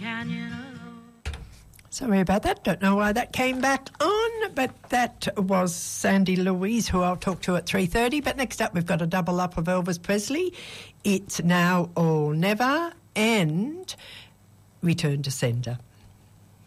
canyon alone. Sorry about that. Don't know why that came back on, but that was Sandy Louise, who I'll talk to at 3:30. But next up, we've got a double up of Elvis Presley. It's Now or Never and Return to Sender.